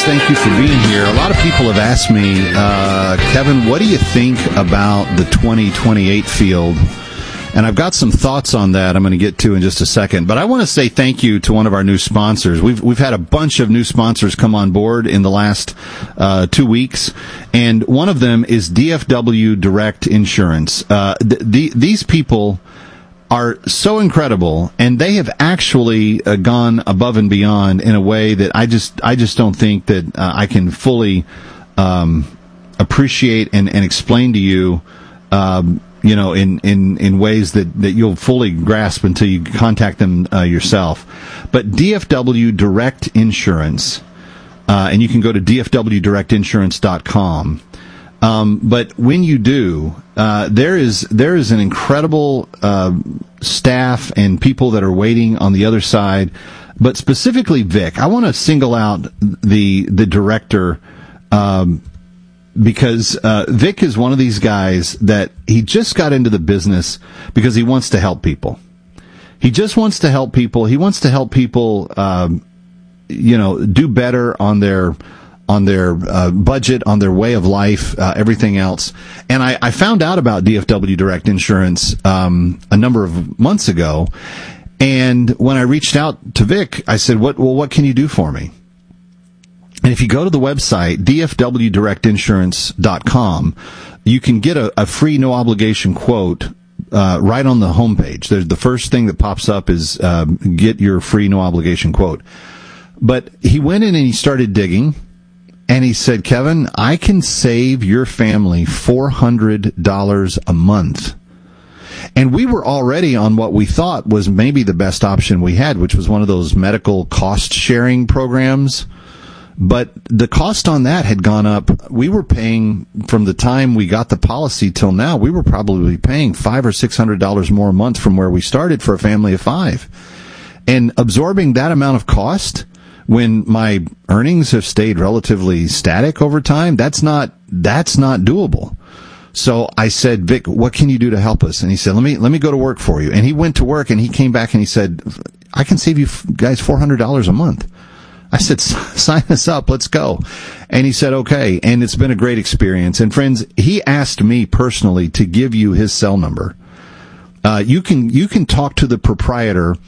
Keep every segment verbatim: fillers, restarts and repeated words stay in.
Thank you for being here. A lot of people have asked me, uh, Kevin, what do you think about the twenty twenty-eight field? And I've got some thoughts on that I'm going to get to in just a second. But I want to say thank you to one of our new sponsors. We've we've had a bunch of new sponsors come on board in the last uh, two weeks, and one of them is D F W Direct Insurance. Uh, th- the, these people are so incredible, and they have actually uh, gone above and beyond in a way that I just I just don't think that uh, I can fully um, appreciate and, and explain to you. Um, you know, in, in, in ways that, that you'll fully grasp until you contact them uh, yourself. But D F W Direct Insurance, uh, and you can go to d f w direct insurance dot com. Um, but when you do, uh, there is there is an incredible uh, staff and people that are waiting on the other side. But specifically, Vic, I want to single out the the director. Um, Because uh, Vic is one of these guys that he just got into the business because he wants to help people. He just wants to help people. He wants to help people, um, you know, do better on their on their uh, budget, on their way of life, uh, everything else. And I, I found out about D F W Direct Insurance um, a number of months ago. And when I reached out to Vic, I said, "What? Well, what can you do for me?" And if you go to the website, d f w direct insurance dot com, you can get a, a free no-obligation quote uh, right on the homepage. There's, the first thing that pops up is uh, get your free no-obligation quote. But he went in and he started digging, and he said, Kevin, I can save your family four hundred dollars a month. And we were already on what we thought was maybe the best option we had, which was one of those medical cost-sharing programs. But the cost on that had gone up. We were paying, from the time we got the policy till now, we were probably paying five or six hundred dollars more a month from where we started for a family of five. And absorbing that amount of cost when my earnings have stayed relatively static over time, that's not that's not doable. So I said, Vic, what can you do to help us? And he said, let me let me go to work for you. And he went to work and he came back and he said, I can save you guys four hundred dollars a month. I said, sign us up, let's go. And he said, okay. And it's been a great experience. And friends, he asked me personally to give you his cell number. Uh, you can, you can talk to the proprietor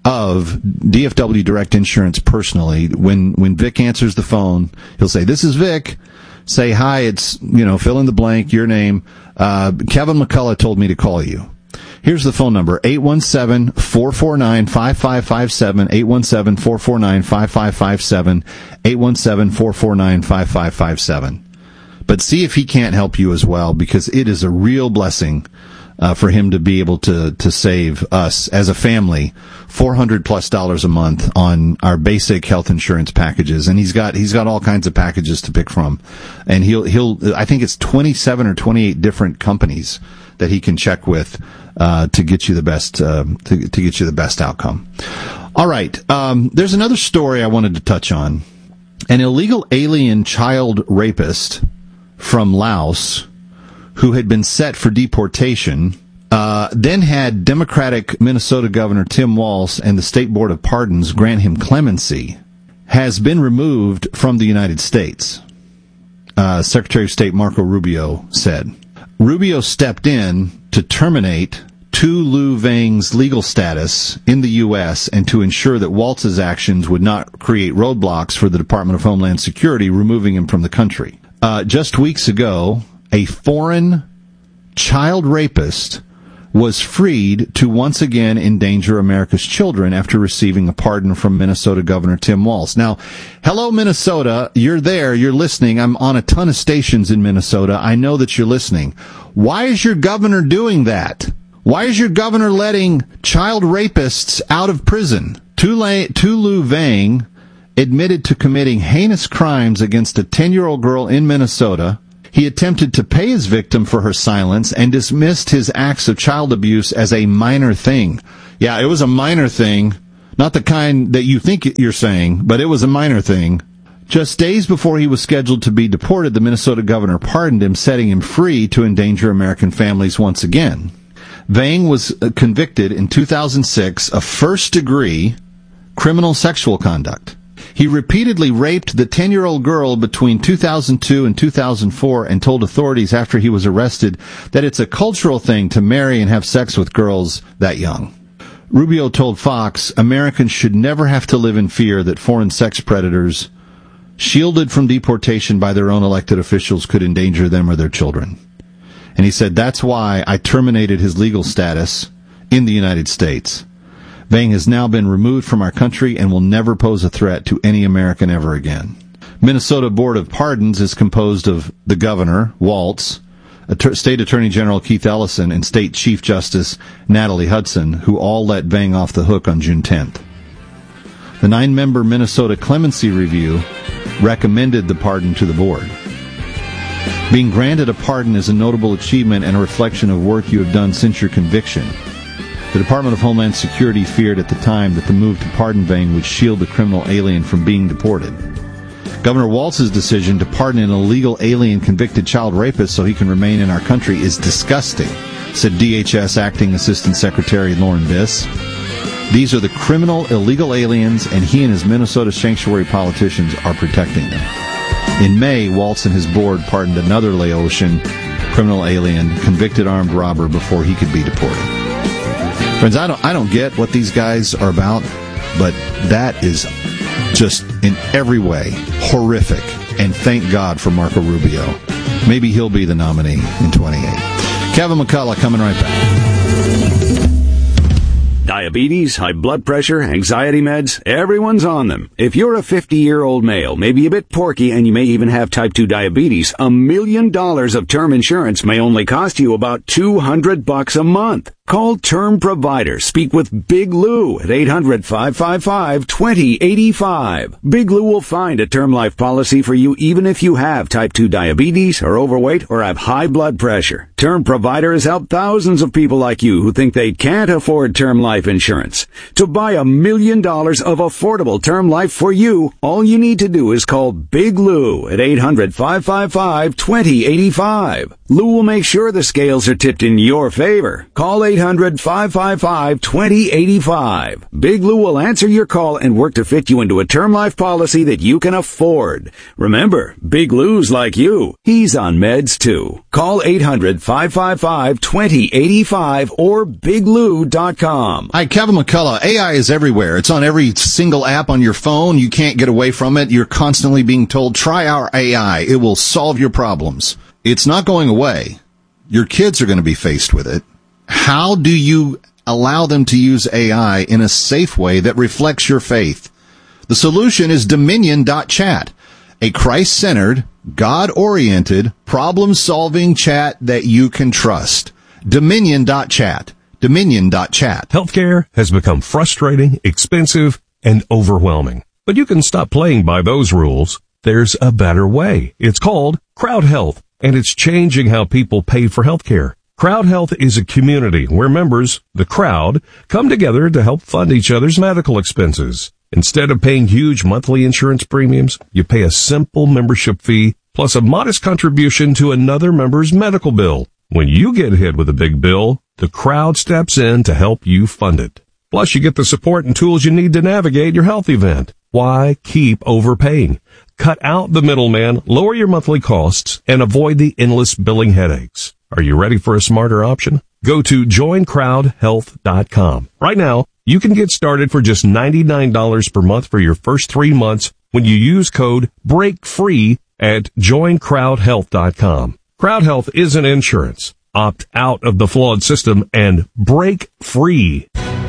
of D F W Direct Insurance personally. When, when Vic answers the phone, he'll say, this is Vic. Say, hi, it's, you know, fill in the blank, your name. Uh, Kevin McCullough told me to call you. Here's the phone number, eight one seven, four four nine, five five five seven, eight one seven, four four nine, five five five seven, eight one seven, four four nine, five five five seven. But see if he can't help you as well, because it is a real blessing uh, for him to be able to, to save us as a family four hundred plus dollars a month on our basic health insurance packages. And he's got, he's got all kinds of packages to pick from. And he'll, he'll, I think it's twenty-seven or twenty-eight different companies that he can check with uh, to get you the best uh, to, to get you the best outcome. All right, um, there's another story I wanted to touch on. An illegal alien child rapist from Laos who had been set for deportation, uh, then had Democratic Minnesota Governor Tim Walz and the State Board of Pardons grant him clemency, has been removed from the United States. Uh, Secretary of State Marco Rubio said. Rubio stepped in to terminate Tu Lu Vang's legal status in the U S and to ensure that Walz's actions would not create roadblocks for the Department of Homeland Security, removing him from the country. Uh, just weeks ago, a foreign child rapist was freed to once again endanger America's children after receiving a pardon from Minnesota Governor Tim Walz. Now, hello, Minnesota. You're there. You're listening. I'm on a ton of stations in Minnesota. I know that you're listening. Why is your governor doing that? Why is your governor letting child rapists out of prison? Tu Lu Vang admitted to committing heinous crimes against a ten-year-old girl in Minnesota. He attempted to pay his victim for her silence and dismissed his acts of child abuse as a minor thing. Yeah, it was a minor thing. Not the kind that you think you're saying, but it was a minor thing. Just days before he was scheduled to be deported, the Minnesota governor pardoned him, setting him free to endanger American families once again. Vang was convicted in two thousand six of first-degree criminal sexual conduct. He repeatedly raped the ten-year-old girl between two thousand two and two thousand four and told authorities after he was arrested that it's a cultural thing to marry and have sex with girls that young. Rubio told Fox, Americans should never have to live in fear that foreign sex predators, shielded from deportation by their own elected officials, could endanger them or their children. And he said, that's why I terminated his legal status in the United States. Vang has now been removed from our country and will never pose a threat to any American ever again. Minnesota Board of Pardons is composed of the governor, Waltz, State Attorney General Keith Ellison, and State Chief Justice Natalie Hudson, who all let Vang off the hook on June tenth. The nine-member Minnesota Clemency Review recommended the pardon to the board. Being granted a pardon is a notable achievement and a reflection of work you have done since your conviction. The Department of Homeland Security feared at the time that the move to pardon Vang would shield the criminal alien from being deported. Governor Walz's decision to pardon an illegal alien convicted child rapist so he can remain in our country is disgusting, said D H S Acting Assistant Secretary Lauren Biss. These are the criminal illegal aliens, and he and his Minnesota sanctuary politicians are protecting them. In May, Waltz and his board pardoned another Laotian criminal alien, convicted armed robber, before he could be deported. Friends, I don't, I don't get what these guys are about, but that is just in every way horrific, and thank God for Marco Rubio. Maybe he'll be the nominee in twenty-eight. Kevin McCullough coming right back. Diabetes, high blood pressure, anxiety meds, everyone's on them. If you're a fifty-year-old male, maybe a bit porky, and you may even have type two diabetes, a million dollars of term insurance may only cost you about two hundred bucks a month. Call Term Provider. Speak with Big Lou at eight hundred, five five five, two zero eight five. Big Lou will find a term life policy for you even if you have type two diabetes, are overweight, or have high blood pressure. Term Provider has helped thousands of people like you who think they can't afford term life insurance. To buy a million dollars of affordable term life for you, all you need to do is call Big Lou at eight hundred, five five five, two zero eight five. Lou will make sure the scales are tipped in your favor. Call eight hundred, five five five, two zero eight five. Big Lou will answer your call and work to fit you into a term life policy that you can afford. Remember, Big Lou's like you. He's on meds too. Call eight hundred, five five five, two zero eight five or big lou dot com. Hi, Kevin McCullough. A I is everywhere. It's on every single app on your phone. You can't get away from it. You're constantly being told, try our A I. It will solve your problems. It's not going away. Your kids are going to be faced with it. How do you allow them to use A I in a safe way that reflects your faith? The solution is Dominion dot chat, a Christ-centered, God-oriented, problem-solving chat that you can trust. Dominion dot chat. Dominion dot chat. Healthcare has become frustrating, expensive, and overwhelming. But you can stop playing by those rules. There's a better way. It's called Crowd Health, and it's changing how people pay for healthcare. Crowd Health is a community where members, the crowd, come together to help fund each other's medical expenses. Instead of paying huge monthly insurance premiums, you pay a simple membership fee plus a modest contribution to another member's medical bill. When you get hit with a big bill, the crowd steps in to help you fund it. Plus, you get the support and tools you need to navigate your health event. Why keep overpaying? Cut out the middleman, lower your monthly costs, and avoid the endless billing headaches. Are you ready for a smarter option? Go to join crowd health dot com. Right now, you can get started for just ninety-nine dollars per month for your first three months when you use code BREAKFREE at join crowd health dot com. Crowd Health isn't insurance. Opt out of the flawed system and break free.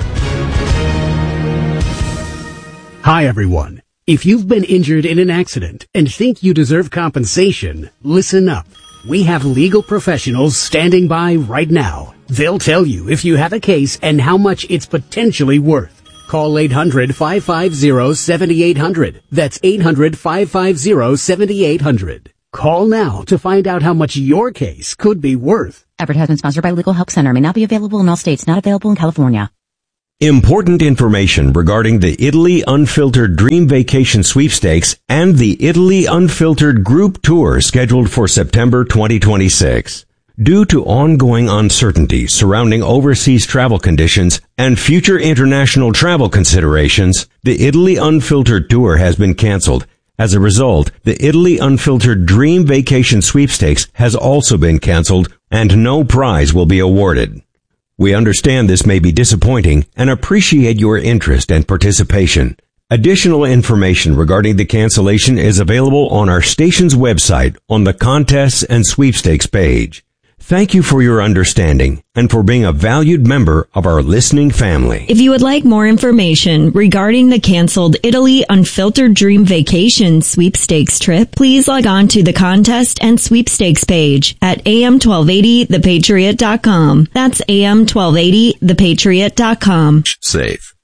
Hi, everyone. If you've been injured in an accident and think you deserve compensation, listen up. We have legal professionals standing by right now. They'll tell you if you have a case and how much it's potentially worth. Call eight hundred, five five zero, seven eight zero zero. That's eight hundred, five five zero, seven eight zero zero. Call now to find out how much your case could be worth. Advertisement sponsored by Legal Help Center. May not be available in all states. Not available in California. Important information regarding the Italy Unfiltered Dream Vacation Sweepstakes and the Italy Unfiltered Group Tour scheduled for September twenty twenty-six. Due to ongoing uncertainty surrounding overseas travel conditions and future international travel considerations, the Italy Unfiltered Tour has been canceled. As a result, the Italy Unfiltered Dream Vacation Sweepstakes has also been canceled, and no prize will be awarded. We understand this may be disappointing and appreciate your interest and participation. Additional information regarding the cancellation is available on our station's website on the Contests and Sweepstakes page. Thank you for your understanding and for being a valued member of our listening family. If you would like more information regarding the canceled Italy Unfiltered Dream Vacation Sweepstakes trip, please log on to the Contest and Sweepstakes page at A M twelve eighty the patriot dot com. That's A M twelve eighty the patriot dot com. Safe.